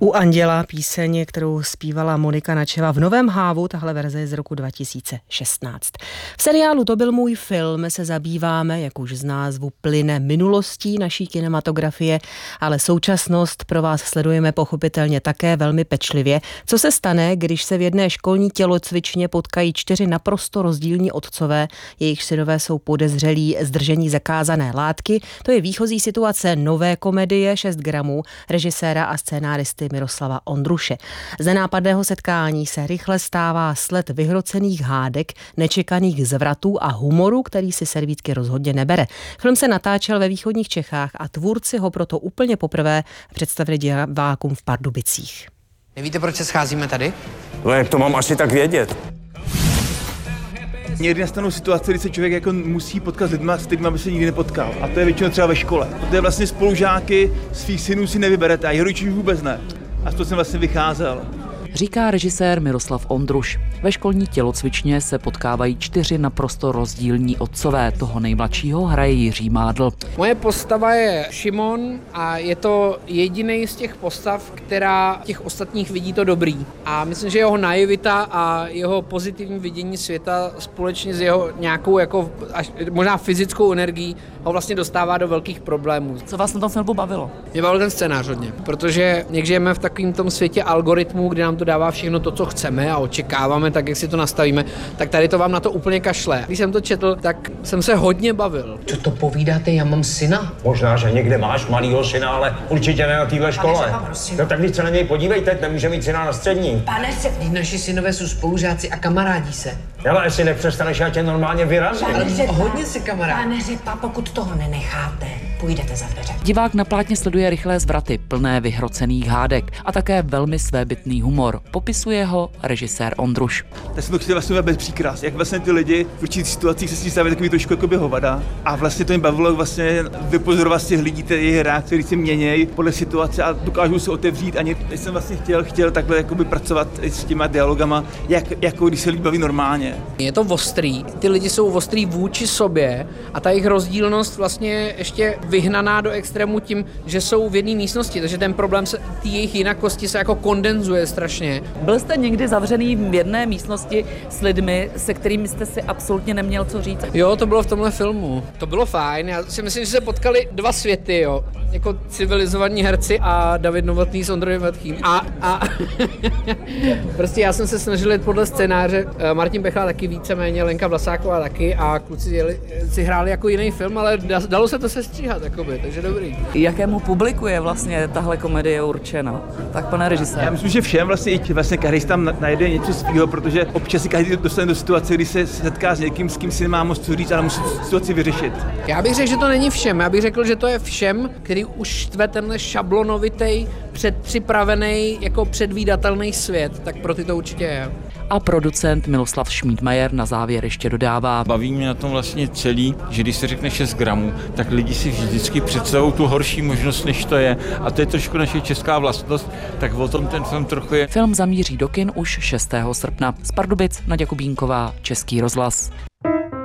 U Anděla, píseň, kterou zpívala Monika Načeva v Novém hávu, tahle verze je z roku 2016. V seriálu To byl můj film se zabýváme, jak už z názvu plyne, minulostí naší kinematografie, ale současnost pro vás sledujeme pochopitelně také velmi pečlivě. Co se stane, když se v jedné školní tělocvičně potkají 4 naprosto rozdílní otcové, jejich synové jsou podezřelí z držení zakázané látky? To je výchozí situace nové komedie 6 gramů režiséra a scénáristy Miroslava Ondruše. Ze nápadného setkání se rychle stává sled vyhrocených hádek, nečekaných zvratů a humoru, který si servítky rozhodně nebere. Film se natáčel ve východních Čechách a tvůrci ho proto úplně poprvé představili divákům v Pardubicích. Nevíte, proč se scházíme tady? No jak to mám asi tak vědět? Někdy nastanou situace, kdy se člověk jako musí potkat s lidmi, s kterými by se nikdy nepotkal. A to je většinou třeba ve škole. Protože vlastně spolužáky svých synů si nevyberete a jejich rodičů vůbec ne. A z toho jsem vlastně vycházel. Říká režisér Miroslav Ondruš. Ve školní tělocvičně se potkávají 4 naprosto rozdílní otcové. Toho nejmladšího hraje Jiří Mádl. Moje postava je Šimon a je to jediný z těch postav, která těch ostatních vidí to dobrý. A myslím, že jeho naivita a jeho pozitivní vidění světa společně s jeho nějakou jako až možná fyzickou energií ho vlastně dostává do velkých problémů. Co vás na tom filmu bavilo? Mě bavil ten scénář hodně, protože jak žijeme v takovém tom světě algoritmů, kde nám to dává všechno to, co chceme a očekáváme, tak jak si to nastavíme, tak tady to vám na to úplně kašle. Když jsem to četl, tak jsem se hodně bavil. Co to povídáte, já mám syna? Možná, že někde máš malýho syna, ale určitě ne na téhle škole. No tak když se na něj podívejte, nemůže mít syna na střední. Pane se... Naši synové jsou spolužáci a kamarádí se. Ale jestli nepřestaneš, já tě normálně vyrazím. Ale hodně se kamarád. Pane Řepa, pokud toho nenecháte, půjdete za dveře. Divák na plátně sleduje rychlé zvraty, plné vyhrocených hádek a také velmi svébytný humor. Popisuje ho režisér Ondruš. Tak jsem to chtěl vlastně bez příkras, jak vlastně ty lidi v určitých situacích se s tím staví takový trošku jako by hovada. A vlastně to jim bavilo vlastně vypozorovat z těch lidí, ty jejich reakce, které se měnějí podle situace a dokážou se otevřít. Ani jsem vlastně chtěl takhle jakoby pracovat s těma dialogama, jako když se lidi baví normálně. Je to ostrý, ty lidi jsou ostrý vůči sobě a ta jejich rozdílnost vlastně ještě vyhnaná do extrému tím, že jsou v jedné místnosti, takže ten problém se, ty jejich jinakosti se jako kondenzuje strašně. Byl jste někdy zavřený v jedné místnosti s lidmi, se kterými jste si absolutně neměl co říct? Jo, to bylo v tomhle filmu. To bylo fajn, já si myslím, že se potkali 2 světy, jo. Jako civilizovaní herci a David Novotný s Ondrojem Vetchým. A prostě já jsem se snažil jít podle scénáře, Martin Pechla taky víceméně, Lenka Vlasáková taky a kluci si hráli jako jiný film, ale dalo se to sestříhat, jakoby, takže dobrý. Jakému publiku je vlastně tahle komedie určena? Tak pane režisér. Já myslím, že všem vlastně každý si tam najde něco svýho, protože občas si každý dostane do situace, kdy se setká s někým, s kým si nemá moc co říct, ale musí situaci vyřešit. Já bych řekl, že to není všem, já bych řekl, že to je všem, který už štve tenhle šablonovitej, předpřipravený, jako předvídatelný svět, tak pro ty to určitě je. A producent Miloslav Šmídmajer na závěr ještě dodává. Baví mě na tom vlastně celý, že když se řekne 6 gramů, tak lidi si vždycky představují tu horší možnost, než to je. A to je trošku naše česká vlastnost, tak o tom ten film trochu je. Film zamíří do kin už 6. srpna. Z Pardubic Naďa Kubínková, Český rozhlas.